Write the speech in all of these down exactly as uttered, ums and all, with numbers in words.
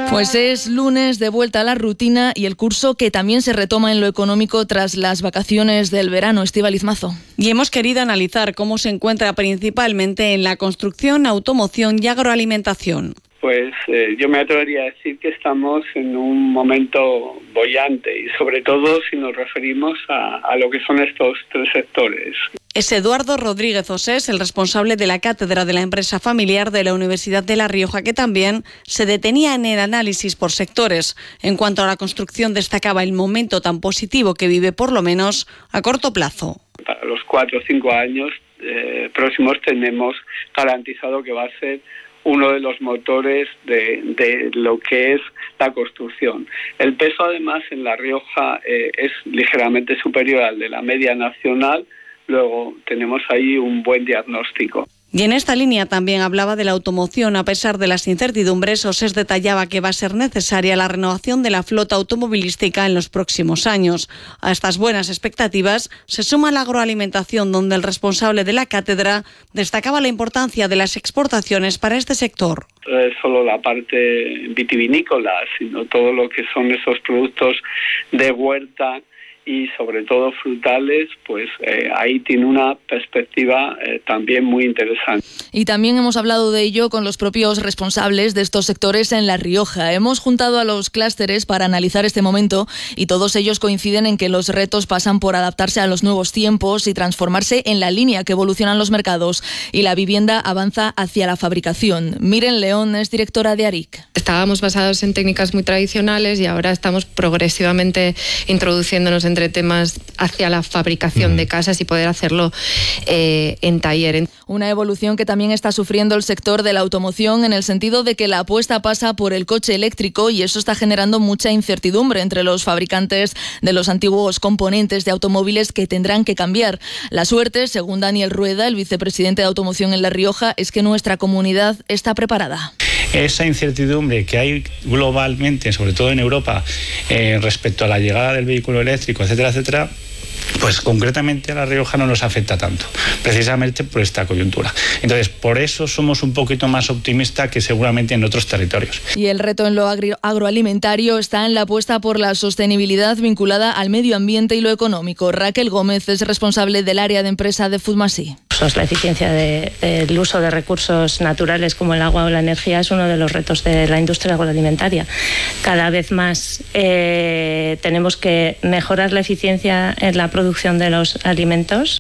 Pues es lunes, de vuelta a la rutina y el curso que también se retoma en lo económico tras las vacaciones del verano. Estíbaliz Mazo. Y hemos querido analizar cómo se encuentra principalmente en la construcción, automoción y agroalimentación. Pues eh, yo me atrevería a decir que estamos en un momento boyante y sobre todo si nos referimos a, a lo que son estos tres sectores. Es Eduardo Rodríguez Osés, el responsable de la cátedra de la empresa familiar de la Universidad de La Rioja, que también se detenía en el análisis por sectores. En cuanto a la construcción, destacaba el momento tan positivo que vive, por lo menos a corto plazo. Para los cuatro o cinco años eh, próximos tenemos garantizado que va a ser uno de los motores de, de lo que es la construcción. El peso, además, en La Rioja eh, es ligeramente superior al de la media nacional. Luego tenemos ahí un buen diagnóstico. Y en esta línea también hablaba de la automoción. A pesar de las incertidumbres, Osés detallaba que va a ser necesaria la renovación de la flota automovilística en los próximos años. A estas buenas expectativas se suma la agroalimentación, donde el responsable de la cátedra destacaba la importancia de las exportaciones para este sector. No es solo la parte vitivinícola, sino todo lo que son esos productos de huerta y sobre todo frutales, pues eh, ahí tiene una perspectiva eh, también muy interesante. Y también hemos hablado de ello con los propios responsables de estos sectores en La Rioja. Hemos juntado a los clústeres para analizar este momento y todos ellos coinciden en que los retos pasan por adaptarse a los nuevos tiempos y transformarse en la línea que evolucionan los mercados, y la vivienda avanza hacia la fabricación. Miren León es directora de ARIC. Estábamos basados en técnicas muy tradicionales y ahora estamos progresivamente introduciéndonos en entre temas hacia la fabricación mm. de casas y poder hacerlo eh, en taller. Una evolución que también está sufriendo el sector de la automoción, en el sentido de que la apuesta pasa por el coche eléctrico, y eso está generando mucha incertidumbre entre los fabricantes de los antiguos componentes de automóviles que tendrán que cambiar. La suerte, según Daniel Rueda, el vicepresidente de automoción en La Rioja, es que nuestra comunidad está preparada. Esa incertidumbre que hay globalmente, sobre todo en Europa, eh, respecto a la llegada del vehículo eléctrico, etcétera, etcétera, pues concretamente a La Rioja no nos afecta tanto, precisamente por esta coyuntura. Entonces, por eso somos un poquito más optimistas que seguramente en otros territorios. Y el reto en lo agri- agroalimentario está en la apuesta por la sostenibilidad vinculada al medio ambiente y lo económico. Raquel Gómez es responsable del área de empresa de Foodmasy. La eficiencia de, del uso de recursos naturales como el agua o la energía es uno de los retos de la industria agroalimentaria. Cada vez más eh, tenemos que mejorar la eficiencia en la producción de los alimentos.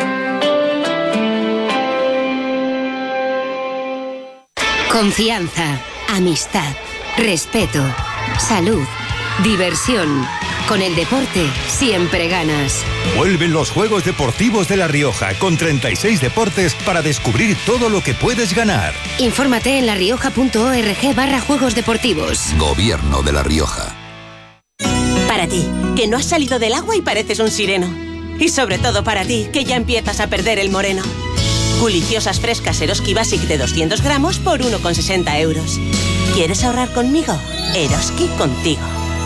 Confianza, amistad, respeto, salud, diversión. Con el deporte siempre ganas. Vuelven los Juegos Deportivos de La Rioja con treinta y seis deportes para descubrir todo lo que puedes ganar. Infórmate en larioja.org barra Juegos Deportivos. Gobierno de La Rioja. Para ti, que no has salido del agua y pareces un sireno. Y sobre todo para ti, que ya empiezas a perder el moreno. Deliciosas frescas Eroski Basic de doscientos gramos por uno con sesenta euros. ¿Quieres ahorrar conmigo? Eroski contigo.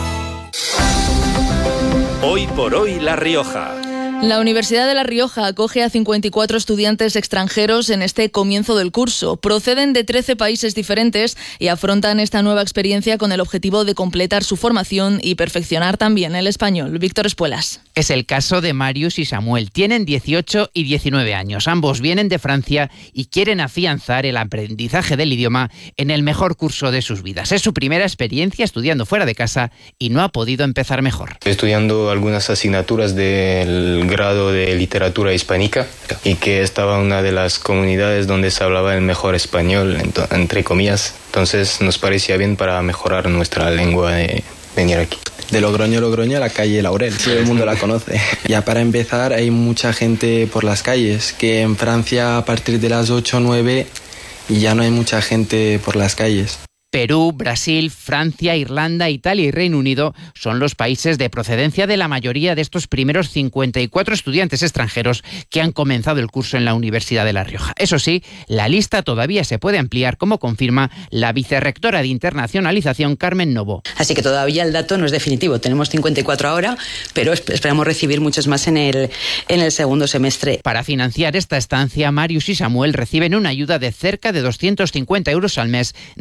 Hoy por hoy La Rioja. La Universidad de La Rioja acoge a cincuenta y cuatro estudiantes extranjeros en este comienzo del curso. Proceden de trece países diferentes y afrontan esta nueva experiencia con el objetivo de completar su formación y perfeccionar también el español. Víctor Espuelas. Es el caso de Marius y Samuel. Tienen dieciocho y diecinueve años. Ambos vienen de Francia y quieren afianzar el aprendizaje del idioma en el mejor curso de sus vidas. Es su primera experiencia estudiando fuera de casa y no ha podido empezar mejor. Estoy estudiando algunas asignaturas del grado de literatura hispánica y que estaba en una de las comunidades donde se hablaba el mejor español, entre comillas. Entonces nos parecía bien para mejorar nuestra lengua de venir aquí. De Logroño a Logroño a la calle Laurel, todo el mundo la conoce. Ya para empezar, hay mucha gente por las calles, que en Francia a partir de las ocho o nueve ya no hay mucha gente por las calles. Perú, Brasil, Francia, Irlanda, Italia y Reino Unido son los países de procedencia de la mayoría de estos primeros cincuenta y cuatro estudiantes extranjeros que han comenzado el curso en la Universidad de La Rioja. Eso sí, la lista todavía se puede ampliar, como confirma la vicerrectora de Internacionalización, Carmen Novo. Así que todavía el dato no es definitivo. Tenemos cincuenta y cuatro ahora, pero esperamos recibir muchos más en el, en el segundo semestre. Para financiar esta estancia, Marius y Samuel reciben una ayuda de cerca de doscientos cincuenta euros al mes